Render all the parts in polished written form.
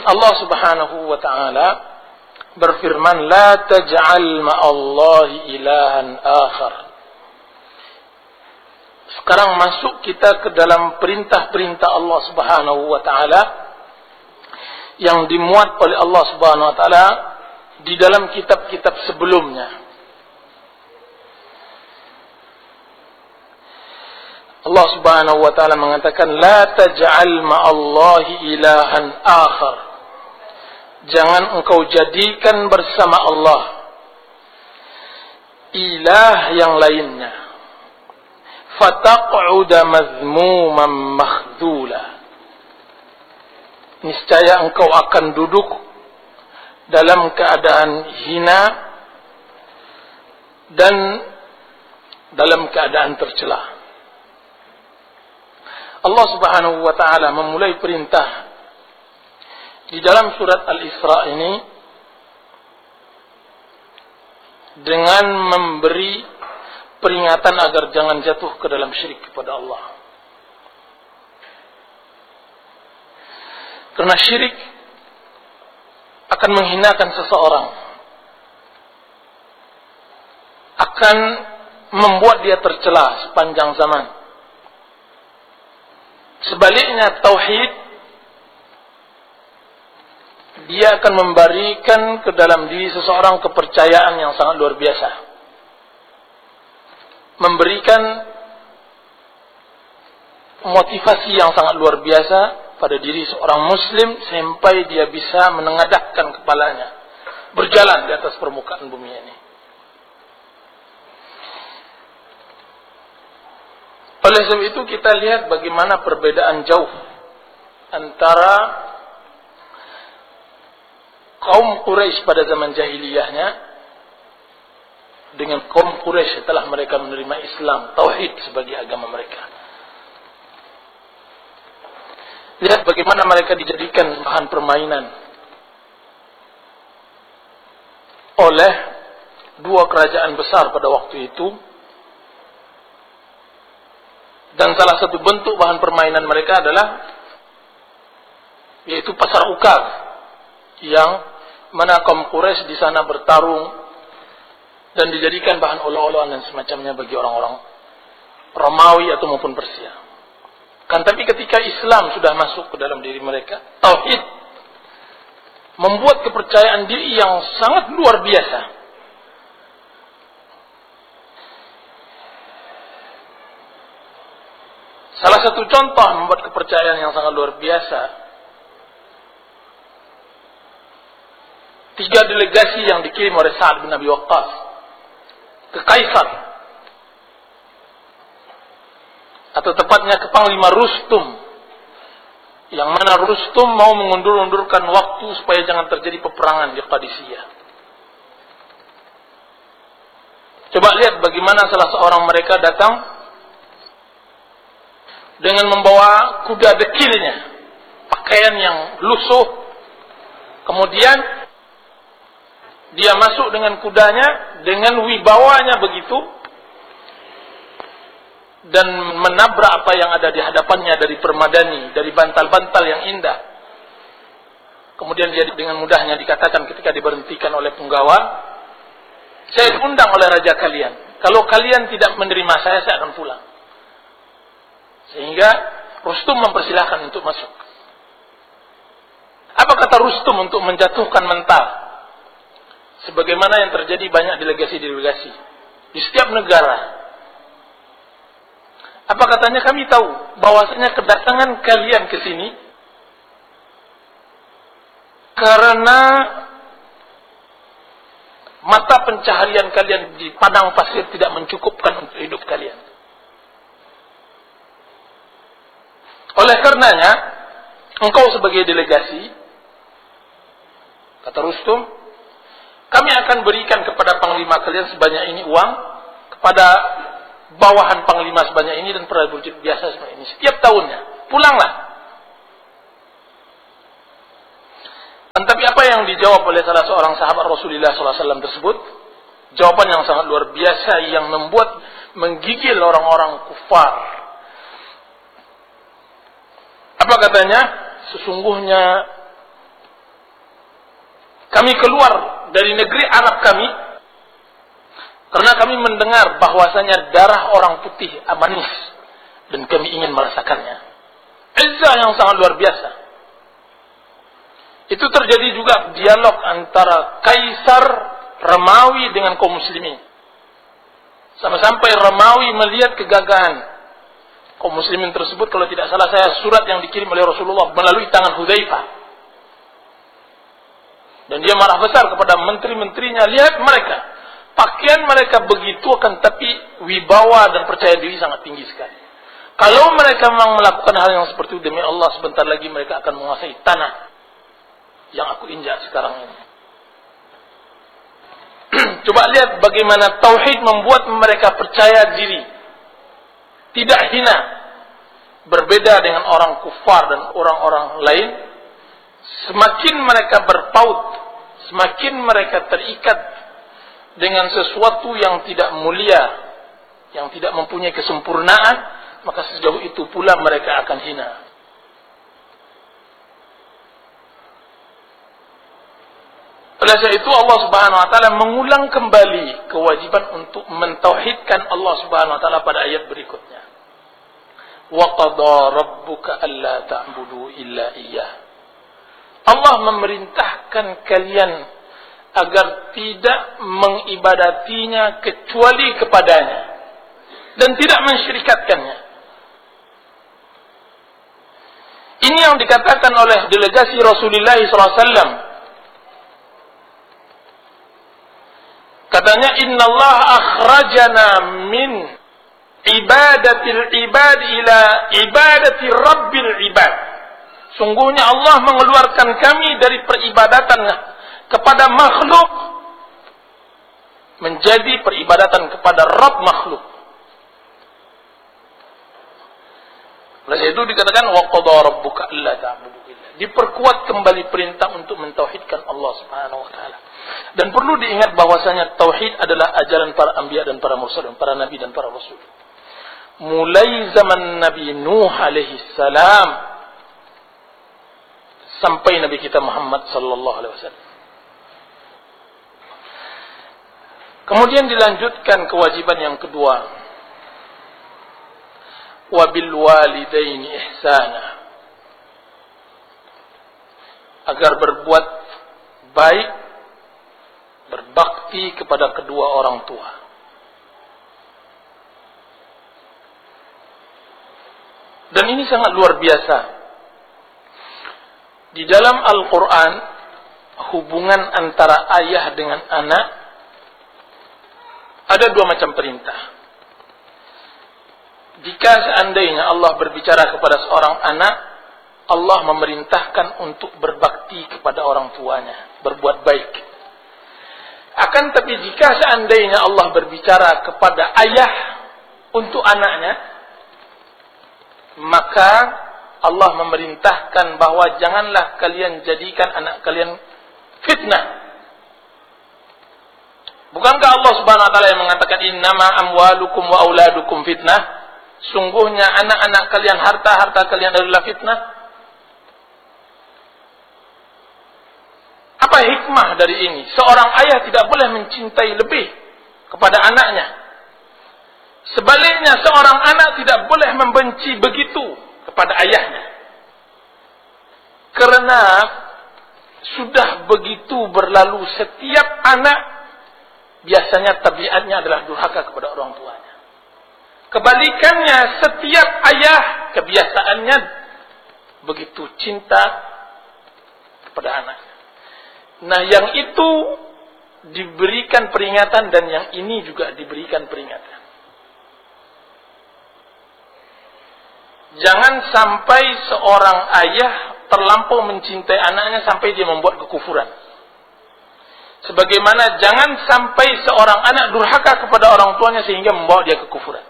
Allah Subhanahu wa taala berfirman, "La taj'al ma'allahi ilahan akhar." Sekarang masuk kita ke dalam perintah-perintah Allah Subhanahu wa taala yang dimuat oleh Allah Subhanahu wa taala di dalam kitab-kitab sebelumnya. Allah Subhanahu wa taala mengatakan, "La taj'al ma'allahi ilahan akhar." Jangan engkau jadikan bersama Allah ilah yang lainnya. Fataq'uda mazmuman makhdhula. Niscaya engkau akan duduk dalam keadaan hina dan dalam keadaan tercela. Allah Subhanahu wa taala memulai perintah di dalam surat Al-Isra ini dengan memberi peringatan agar jangan jatuh ke dalam syirik kepada Allah. Karena syirik akan menghinakan seseorang, akan membuat dia tercela sepanjang zaman. Sebaliknya tauhid, dia akan memberikan ke dalam diri seseorang kepercayaan yang sangat luar biasa. Memberikan motivasi yang sangat luar biasa pada diri seorang muslim sampai dia bisa menengadahkan kepalanya berjalan di atas permukaan bumi ini. Oleh sebab itu kita lihat bagaimana perbedaan jauh antara kaum Quraisy pada zaman jahiliyahnya dengan kaum Quraisy setelah mereka menerima Islam, tauhid sebagai agama mereka. Lihat bagaimana mereka dijadikan bahan permainan oleh dua kerajaan besar pada waktu itu. Dan salah satu bentuk bahan permainan mereka adalah yaitu pasar ukar, yang mana kaum Quraisy di sana bertarung dan dijadikan bahan olok-olokan dan semacamnya bagi orang-orang Romawi atau maupun Persia. Kan tapi ketika Islam sudah masuk ke dalam diri mereka, tauhid membuat kepercayaan diri yang sangat luar biasa. Salah satu contoh membuat kepercayaan yang sangat luar biasa, 3 delegasi yang dikirim oleh Sa'ad bin Abi Waqqas ke Kaisar, atau tepatnya ke Panglima Rustum, yang mana Rustum mau mengundur-undurkan waktu supaya jangan terjadi peperangan di Qadisiyah. Coba lihat bagaimana salah seorang mereka datang dengan membawa kuda dekilnya, pakaian yang lusuh. Kemudian dia masuk dengan kudanya, dengan wibawanya begitu, dan menabrak apa yang ada di hadapannya dari permadani, dari bantal-bantal yang indah. Kemudian dia dengan mudahnya dikatakan ketika diberhentikan oleh penggawa, "Saya diundang oleh raja kalian. Kalau kalian tidak menerima saya akan pulang." Sehingga Rustum mempersilahkan untuk masuk. Apa kata Rustum untuk menjatuhkan mental? Sebagaimana yang terjadi banyak delegasi-delegasi di setiap negara. Apa katanya? Kami tahu bahwasanya kedatangan kalian ke sini karena mata pencaharian kalian di padang pasir tidak mencukupkan untuk hidup kalian. Oleh karenanya, engkau sebagai delegasi, kata Rustum, kami akan berikan kepada panglima kalian sebanyak ini uang, kepada bawahan panglima sebanyak ini, dan prajurit biasa sebanyak ini. Setiap tahunnya, pulanglah. Tapi apa yang dijawab oleh salah seorang sahabat Rasulullah SAW tersebut, jawaban yang sangat luar biasa yang membuat menggigil orang-orang kufar. Apa katanya? Sesungguhnya Kami keluar dari negeri Arab kami karena kami mendengar bahwasanya darah orang putih manis dan kami ingin merasakannya. Izzah yang sangat luar biasa. Itu terjadi juga dialog antara Kaisar Romawi dengan kaum muslimin. Sampai Romawi melihat kegagahan kaum muslimin tersebut. Kalau tidak salah saya, surat yang dikirim oleh Rasulullah melalui tangan Hudzaifah. Dan dia marah besar kepada menteri-menterinya. Lihat mereka, pakaian mereka begitu, akan tapi wibawa dan percaya diri sangat tinggi sekali. Kalau mereka memang melakukan hal yang seperti itu, demi Allah sebentar lagi mereka akan menguasai tanah yang aku injak sekarang ini. Coba lihat bagaimana tauhid membuat mereka percaya diri, tidak hina. Berbeda dengan orang kufar dan orang-orang lain, semakin mereka berpaut, semakin mereka terikat dengan sesuatu yang tidak mulia, yang tidak mempunyai kesempurnaan, maka sejauh itu pula mereka akan hina. Oleh sebab itu Allah Subhanahu wa taala mengulang kembali kewajiban untuk mentauhidkan Allah Subhanahu wa taala pada ayat berikutnya. Wa qada rabbuka alla ta'budu illa iyyah. Allah memerintahkan kalian agar tidak mengibadatinya kecuali kepadanya dan tidak mensyirikatkannya. Ini yang dikatakan oleh delegasi Rasulullah SAW. Katanya, Inna Allah akhrajana min ibadatil ibad ila ibadati rabbil ibad. Sungguhnya Allah mengeluarkan kami dari peribadatan kepada makhluk menjadi peribadatan kepada Rabb makhluk. Oleh itu dikatakan wa qada rabbuka alla ta'budu illa. Diperkuat kembali perintah untuk mentauhidkan Allah Subhanahu wa taala. Dan perlu diingat bahwasanya tauhid adalah ajaran para anbiya dan para mursalin, para nabi dan para rasul. Mulai zaman Nabi Nuh alaihi salam sampai Nabi kita Muhammad sallallahu alaihi wasallam. Kemudian dilanjutkan kewajiban yang kedua. Wabil walidaini ihsana. Agar berbuat baik, berbakti kepada kedua orang tua. Dan ini sangat luar biasa. Di dalam Al-Quran, hubungan antara ayah dengan anak ada dua macam perintah. Jika seandainya Allah berbicara kepada seorang anak, Allah memerintahkan untuk berbakti kepada orang tuanya, berbuat baik. Akan tapi jika seandainya Allah berbicara kepada ayah untuk anaknya, maka Allah memerintahkan bahwa janganlah kalian jadikan anak kalian fitnah. Bukankah Allah Subhanahu wa taala yang mengatakan innama amwalukum wa auladukum fitnah? Sungguhnya anak-anak kalian, harta-harta kalian adalah fitnah. Apa hikmah dari ini? Seorang ayah tidak boleh mencintai lebih kepada anaknya. Sebaliknya, seorang anak tidak boleh membenci begitu kepada ayahnya. Karena sudah begitu berlalu, setiap anak biasanya tabiatnya adalah durhaka kepada orang tuanya. Kebalikannya, setiap ayah kebiasaannya begitu cinta kepada anaknya. Nah, yang itu diberikan peringatan dan yang ini juga diberikan peringatan. Jangan sampai seorang ayah terlampau mencintai anaknya sampai dia membuat kekufuran. Sebagaimana jangan sampai seorang anak durhaka kepada orang tuanya sehingga membawa dia kekufuran.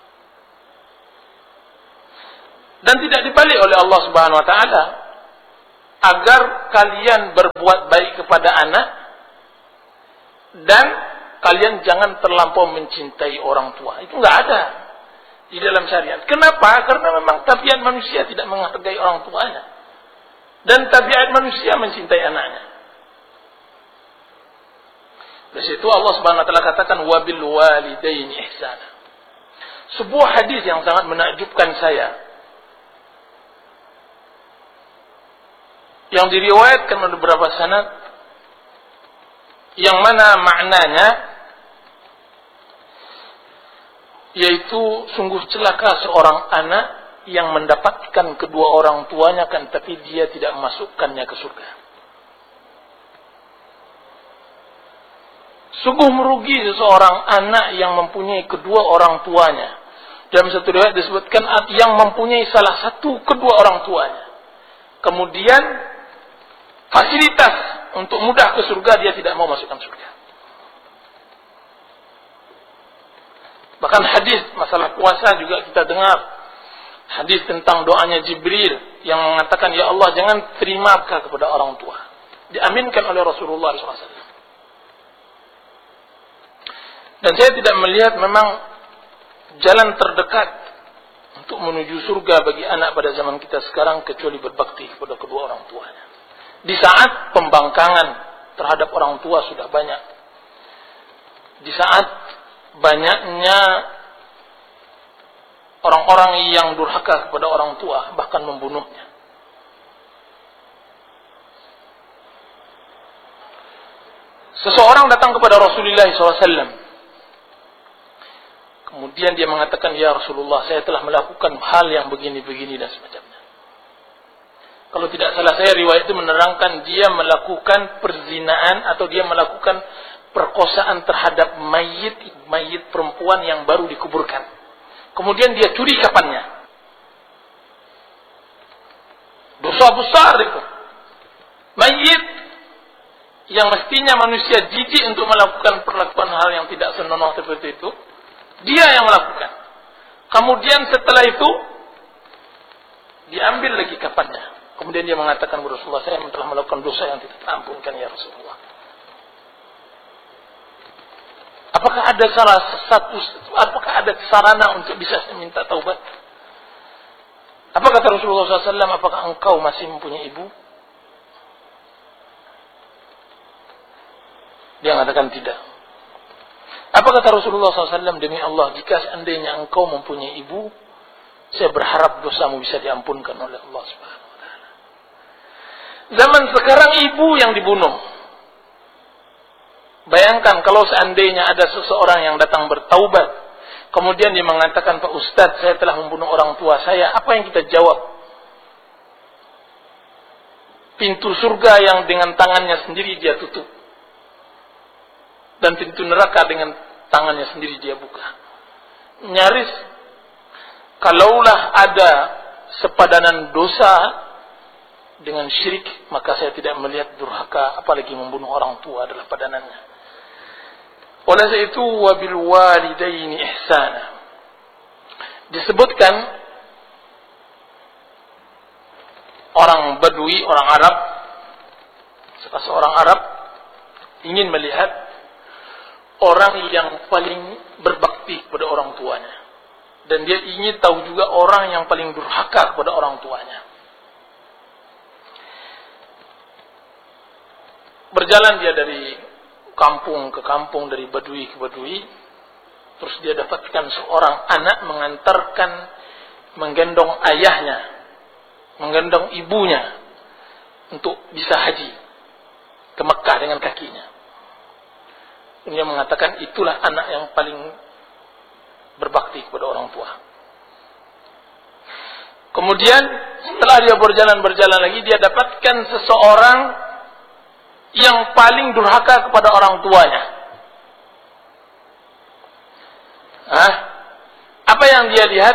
Dan tidak dibalik oleh Allah Subhanahu wa taala agar kalian berbuat baik kepada anak dan kalian jangan terlampau mencintai orang tua. Itu enggak ada di dalam syariat. Kenapa? Karena memang tabiat manusia tidak menghargai orang tuanya. Dan tabiat manusia mencintai anaknya. Di situ Allah Subhanahu wa taala katakan wabil walidaini ihsana. Sebuah hadis yang sangat menakjubkan saya. Yang diriwayatkan oleh beberapa sanad yang mana maknanya yaitu sungguh celaka seorang anak yang mendapatkan kedua orang tuanya kan tapi dia tidak memasukkannya ke surga. Sungguh merugi seseorang anak yang mempunyai kedua orang tuanya. Dalam satu riwayat disebutkan yang mempunyai salah satu kedua orang tuanya. Kemudian fasilitas untuk mudah ke surga dia tidak mau masukkan surga. Bahkan hadis masalah puasa juga kita dengar. Hadis tentang doanya Jibril yang mengatakan, ya Allah jangan terima kepada orang tua. Diaminkan oleh Rasulullah SAW. Dan saya tidak melihat memang jalan terdekat untuk menuju surga bagi anak pada zaman kita sekarang kecuali berbakti kepada kedua orang tuanya. Di saat pembangkangan terhadap orang tua sudah banyak. Di saat banyaknya orang-orang yang durhaka kepada orang tua, bahkan membunuhnya. Seseorang datang kepada Rasulullah SAW. Kemudian dia mengatakan, ya Rasulullah, saya telah melakukan hal yang begini-begini dan semacamnya. Kalau tidak salah saya, riwayat itu menerangkan dia melakukan perzinaan atau dia melakukan perkosaan terhadap mayit perempuan yang baru dikuburkan. Kemudian dia curi kafannya. Dosa besar itu. Mayit yang mestinya manusia jijik untuk melakukan perlakuan hal yang tidak senonoh seperti itu, dia yang melakukan. Kemudian setelah itu diambil lagi kafannya. Kemudian dia mengatakan kepada Rasulullah, saya telah melakukan dosa yang tidak terampunkan ya Rasulullah. Apakah ada sarana untuk bisa minta taubat? Apa kata Rasulullah SAW? Apakah engkau masih mempunyai ibu? Dia mengatakan tidak. Apa kata Rasulullah SAW? Demi Allah, jika seandainya engkau mempunyai ibu, saya berharap dosamu bisa diampunkan oleh Allah Subhanahu wa taala. Zaman sekarang ibu yang dibunuh. Bayangkan kalau seandainya ada seseorang yang datang bertaubat, kemudian dia mengatakan, Pak Ustadz, saya telah membunuh orang tua saya. Apa yang kita jawab? Pintu surga yang dengan tangannya sendiri dia tutup. Dan pintu neraka dengan tangannya sendiri dia buka. Nyaris, kalaulah ada sepadanan dosa dengan syirik, maka saya tidak melihat durhaka, apalagi membunuh orang tua adalah padanannya. Oleh sebab itu, wabil walidaini ihsana. Disebutkan orang Badui, orang Arab, seorang Arab ingin melihat orang yang paling berbakti kepada orang tuanya. Dan dia ingin tahu juga orang yang paling durhaka kepada orang tuanya. Berjalan dia dari kampung ke kampung, dari Badui ke Badui. Terus dia dapatkan seorang anak menggendong ayahnya, menggendong ibunya untuk bisa haji ke Mekah dengan kakinya. Dia mengatakan itulah anak yang paling berbakti kepada orang tua. Kemudian setelah dia berjalan lagi, dia dapatkan seseorang yang paling durhaka kepada orang tuanya. Apa yang dia lihat?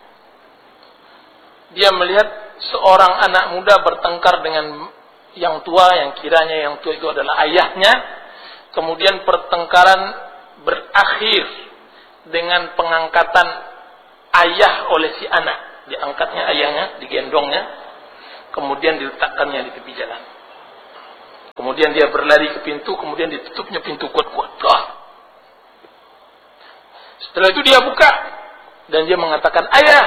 Dia melihat seorang anak muda bertengkar dengan yang tua, yang kiranya yang tua itu adalah ayahnya. Kemudian pertengkaran berakhir dengan pengangkatan ayah oleh si anak. Diangkatnya ayahnya, digendongnya, kemudian diletakkannya di tepi jalan. Kemudian dia berlari ke pintu, kemudian ditutupnya pintu kuat-kuat. Setelah itu dia buka dan dia mengatakan, ayah.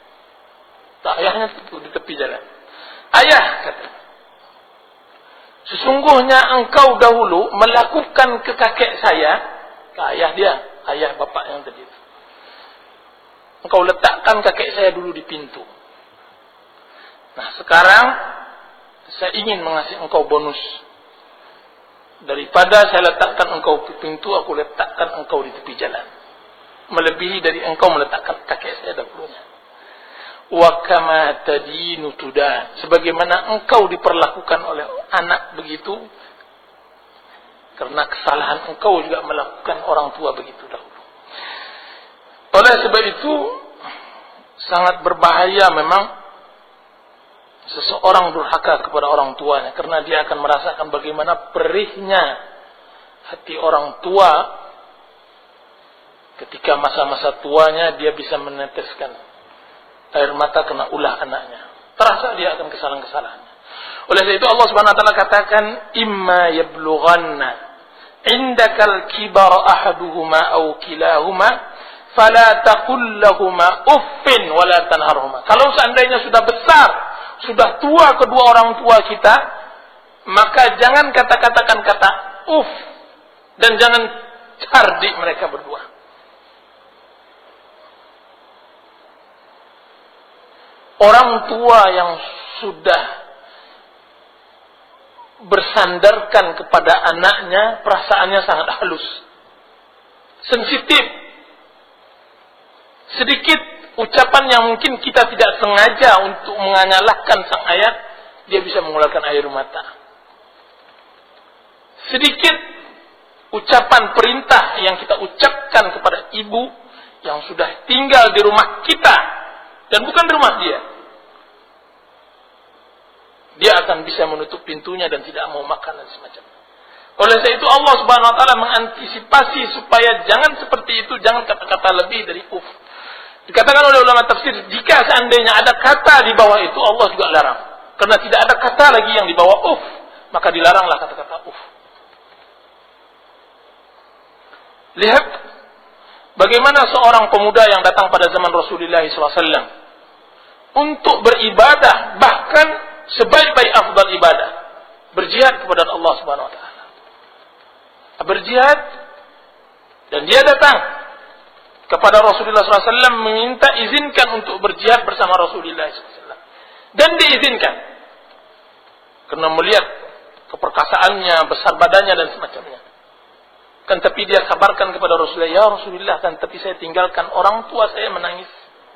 Ayahnya di tepi jalan. Ayah, kata. sesungguhnya engkau dahulu melakukan ke kakek saya, ke ayah dia, ayah bapak yang tadi itu. Engkau letakkan kakek saya dulu di pintu. Nah, sekarang saya ingin mengasih engkau bonus. Daripada saya letakkan engkau di pintu, aku letakkan engkau di tepi jalan. Melebihi dari engkau meletakkan kakek saya dahulunya. Wa kama tadinu tudan. Sebagaimana engkau diperlakukan oleh anak begitu, karena kesalahan engkau juga melakukan orang tua begitu dahulu. Oleh sebab itu sangat berbahaya memang seseorang durhaka kepada orang tuanya, karena dia akan merasakan bagaimana perihnya hati orang tua ketika masa-masa tuanya dia bisa meneteskan air mata karena ulah anaknya. Terasa dia akan kesalahan-kesalahannya. Oleh sebab itu Allah Subhanahu wa taala katakan, imma yablughanna indakal kibara ahaduhuma aw kilahuma fala taqul lahumā uffin wa la tanharhumā. Kalau seandainya sudah besar, sudah tua kedua orang tua kita, maka jangan kata-katakan kata uff dan jangan cardik mereka berdua. Orang tua yang sudah bersandarkan kepada anaknya, perasaannya sangat halus, sensitif. Sedikit ucapan yang mungkin kita tidak sengaja untuk menyalahkan sang ayah, dia bisa mengeluarkan air mata. Sedikit ucapan perintah yang kita ucapkan kepada ibu yang sudah tinggal di rumah kita dan bukan di rumah dia, dia akan bisa menutup pintunya dan tidak mau makan dan semacamnya. Oleh sebab itu Allah Subhanahu wa taala mengantisipasi supaya jangan seperti itu, jangan kata-kata lebih dari uff. Dikatakan oleh ulama tafsir, jika seandainya ada kata di bawah itu, Allah juga larang. Karena tidak ada kata lagi yang di bawah uff, maka dilaranglah kata-kata uff. Lihat bagaimana seorang pemuda yang datang pada zaman Rasulullah SAW untuk beribadah, bahkan sebaik-baik afdal ibadah, berjihad kepada Allah Subhanahu wa taala. Berjihad, dan dia datang kepada Rasulullah SAW meminta izinkan untuk berjihad bersama Rasulullah SAW. Dan diizinkan. Karena melihat keperkasaannya, besar badannya dan semacamnya. Kan tapi dia kabarkan kepada Rasulullah, ya Rasulullah, kan tapi saya tinggalkan orang tua saya menangis.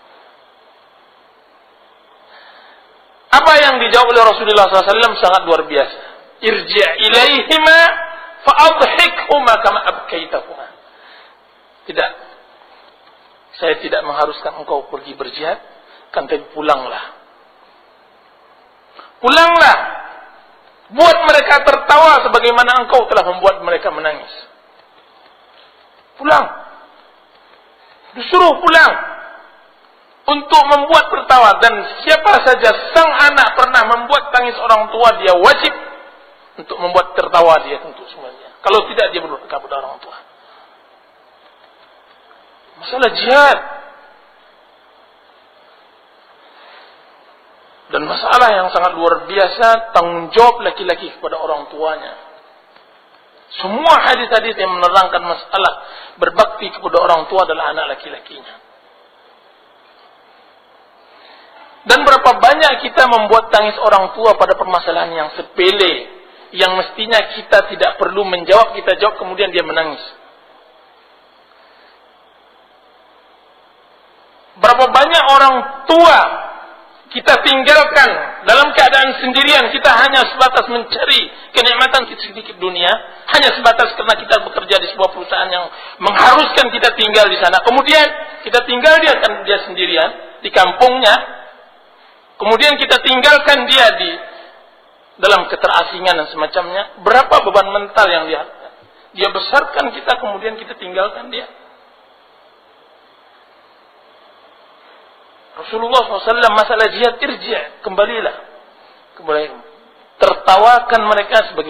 Apa yang dijawab oleh Rasulullah SAW sangat luar biasa. Irji' ilaihima fa'adhikhuma kama abkaitahuma. Tidak. Saya tidak mengharuskan engkau pergi berjihad, kan tapi pulanglah. Pulanglah. Buat mereka tertawa sebagaimana engkau telah membuat mereka menangis. Pulang. Disuruh pulang. Untuk membuat tertawa. Dan siapa saja sang anak pernah membuat tangis orang tua, dia wajib untuk membuat tertawa dia untuk semuanya. Kalau tidak, dia berdurhaka kepada orang tua. Masalah jihad. Dan masalah yang sangat luar biasa, tanggung jawab laki-laki kepada orang tuanya. Semua hadis-hadis yang menerangkan masalah berbakti kepada orang tua adalah anak laki-lakinya. Dan berapa banyak kita membuat tangis orang tua pada permasalahan yang sepele, yang mestinya kita tidak perlu menjawab, kita jawab kemudian dia menangis. Berapa banyak orang tua kita tinggalkan dalam keadaan sendirian, kita hanya sebatas mencari kenikmatan sedikit dunia, hanya sebatas karena kita bekerja di sebuah perusahaan yang mengharuskan kita tinggal di sana. Kemudian kita tinggal dia sendirian di kampungnya, kemudian kita tinggalkan dia di dalam keterasingan dan semacamnya. Berapa beban mental yang dia besarkan kita, kemudian kita tinggalkan dia. Rasulullah SAW masalah jihad, irji', kembalilah. Tertawakan mereka sebagai